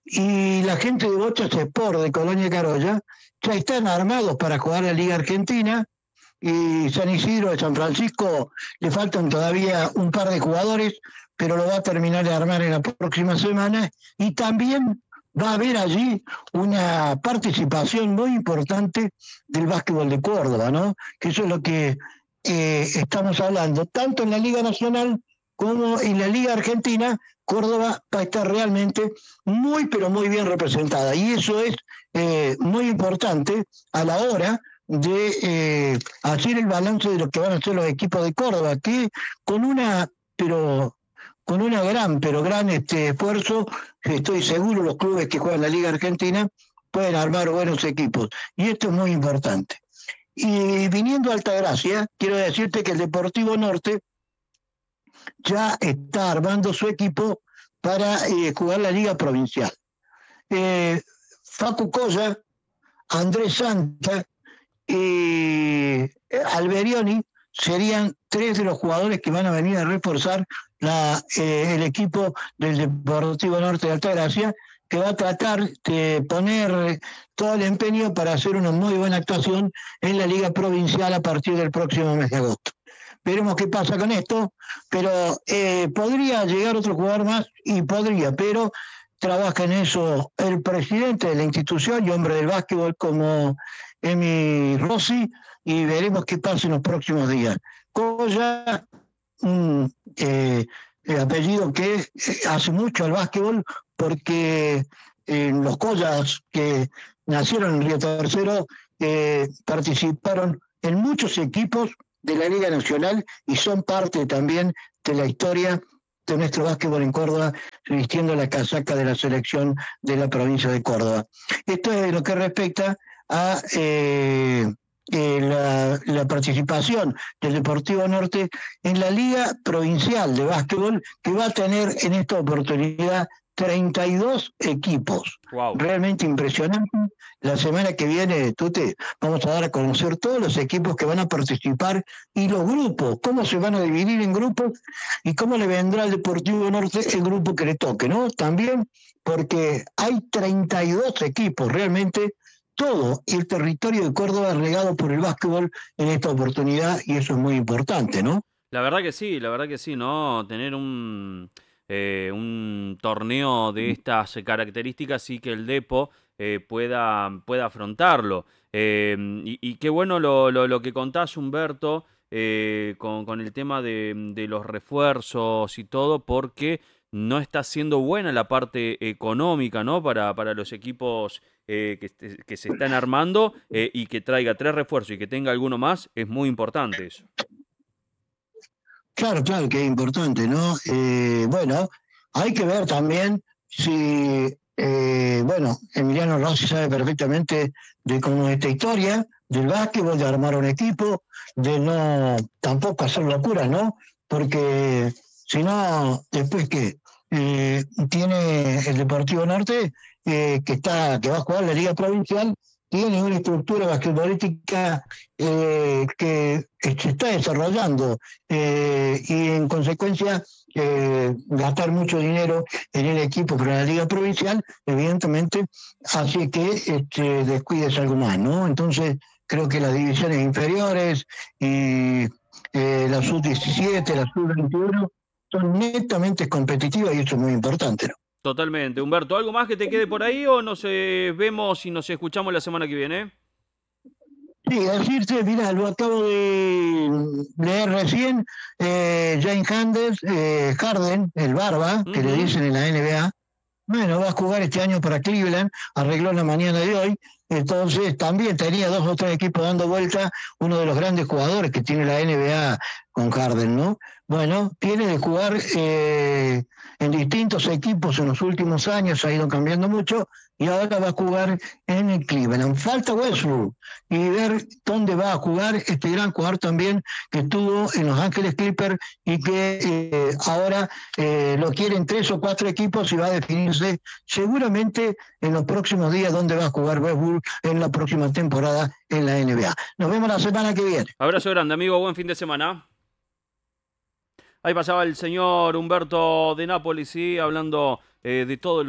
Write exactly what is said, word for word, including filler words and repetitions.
y la gente de Bochas Sport de Colonia Carolla ya están armados para jugar la Liga Argentina, y San Isidro de San Francisco le faltan todavía un par de jugadores, pero lo va a terminar de armar en la próxima semana, y también va a haber allí una participación muy importante del básquetbol de Córdoba, ¿no? Que eso es lo que eh, estamos hablando, tanto en la Liga Nacional como en la Liga Argentina. Córdoba va a estar realmente muy, pero muy bien representada, y eso es eh, muy importante a la hora de eh, hacer el balance de lo que van a hacer los equipos de Córdoba, que con una, pero con una gran, pero gran este esfuerzo, estoy seguro los clubes que juegan la Liga Argentina pueden armar buenos equipos, y esto es muy importante. Y viniendo a Altagracia, quiero decirte que el Deportivo Norte ya está armando su equipo para eh, jugar la Liga Provincial. Eh, Facu Colla, Andrés Santa y Alberioni serían tres de los jugadores que van a venir a reforzar la, eh, el equipo del Deportivo Norte de Altagracia, que va a tratar de poner todo el empeño para hacer una muy buena actuación en la Liga Provincial a partir del próximo mes de agosto. Veremos qué pasa con esto, pero eh, podría llegar otro jugador más, y podría, pero trabaja en eso el presidente de la institución y hombre del básquetbol como Emi Rossi, y veremos qué pasa en los próximos días. Colla, un eh, apellido que hace mucho al básquetbol, porque eh, los Collas que nacieron en Río Tercero eh, participaron en muchos equipos de la Liga Nacional y son parte también de la historia de nuestro básquetbol en Córdoba, vistiendo la casaca de la selección de la provincia de Córdoba. Esto es lo que respecta a eh, eh, la, la participación del Deportivo Norte en la Liga Provincial de Básquetbol, que va a tener en esta oportunidad treinta y dos equipos. Wow. Realmente impresionante. La semana que viene, Tute, vamos a dar a conocer todos los equipos que van a participar y los grupos, cómo se van a dividir en grupos y cómo le vendrá al Deportivo Norte el grupo que le toque, ¿no? También porque hay treinta y dos equipos, realmente todo el territorio de Córdoba regado por el básquetbol en esta oportunidad, y eso es muy importante, ¿no? La verdad que sí, la verdad que sí, ¿no? Tener un, eh, un torneo de estas características y que el Depo eh, pueda, pueda afrontarlo. Eh, y, y qué bueno lo, lo, lo que contás, Humberto, eh, con, con el tema de, de los refuerzos y todo, porque no está siendo buena la parte económica, ¿no? Para, para los equipos eh, que, que se están armando, eh, y que traiga tres refuerzos y que tenga alguno más, es muy importante eso. Claro, claro que es importante, ¿no? Eh, bueno, hay que ver también si, eh, bueno, Emiliano Rossi sabe perfectamente de cómo es esta historia, del básquetbol, de armar un equipo, de no tampoco hacer locuras, ¿no? Porque si no, después que eh, tiene el Deportivo Norte, eh, que está, que va a jugar la Liga Provincial, tiene una estructura basquetbolística eh, que, que se está desarrollando, eh, y en consecuencia eh, gastar mucho dinero en el equipo para la Liga Provincial, evidentemente hace que este, descuides algo más, ¿no? Entonces creo que las divisiones inferiores y eh, la sub diecisiete, la sub veintiuno son netamente competitivas, y eso es muy importante, ¿no? Totalmente. Humberto, ¿algo más que te quede por ahí o nos eh, vemos y nos escuchamos la semana que viene? Sí, decirte, mira, lo acabo de leer recién, eh, James Harden, eh, Harden, el Barba, que le Ujú. dicen en la N B A, bueno, va a jugar este año para Cleveland, arregló en la mañana de hoy, entonces también tenía dos o tres equipos dando vuelta, uno de los grandes jugadores que tiene la N B A con Harden, ¿no? Bueno, tiene de jugar eh, en distintos equipos en los últimos años, ha ido cambiando mucho, y ahora va a jugar en el Cleveland. Falta Westbrook y ver dónde va a jugar este gran jugador también que estuvo en Los Ángeles Clippers, y que eh, ahora eh, lo quieren tres o cuatro equipos, y va a definirse seguramente en los próximos días dónde va a jugar Westbrook en la próxima temporada en la N B A. Nos vemos la semana que viene. Abrazo grande, amigo. Buen fin de semana. Ahí pasaba el señor Humberto de Nápoles, sí, hablando eh, de todo lo